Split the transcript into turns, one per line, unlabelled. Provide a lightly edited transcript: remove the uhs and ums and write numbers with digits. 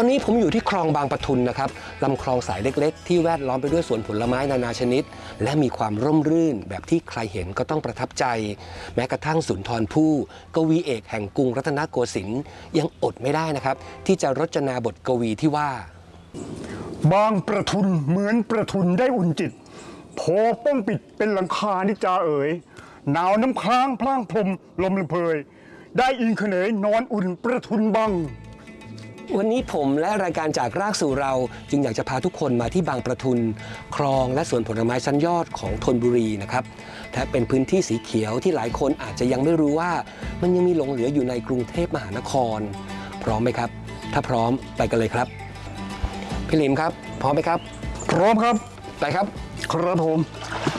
อนนี้ผมอยู่ที่คลองบางปะทุนนะครับลำคลองสายเล็กๆที่แวดล้อมไปด้วยสวนผลไม้นานาชนิดและมีความร่มรื่นแบบที่ใครเห็นก็ต้องประทับใจแม้กระทั่งสุนทรภู่กวีเอกแห่งกรุงรัตนโกสินทร์ยังอดไม่ได้นะครับที่จะรจนาบทกวีที่ว่า
บางประทุนเหมือนประทุนได้อุ่นจิตโผป้องปิดเป็นหลังคานิจาเอ๋ยหนาวน้ำค้างพล่างพรมลมลำเพยได้อิงเขนยนอนอุ่นประทุนบัง
วันนี้ผมและรายการจากรากสู่เราจึงอยากจะพาทุกคนมาที่บางประทุนคลองและสวนผลไม้ชั้นยอดของธนบุรีนะครับและเป็นพื้นที่สีเขียวที่หลายคนอาจจะยังไม่รู้ว่ามันยังมีหลงเหลืออยู่ในกรุงเทพมหานครพร้อมไหมครับถ้าพร้อมไปกันเลยครับพี่ลิมครับพร้อมไหมครับ
พร้อมครับ
ไปครับ
ครับผม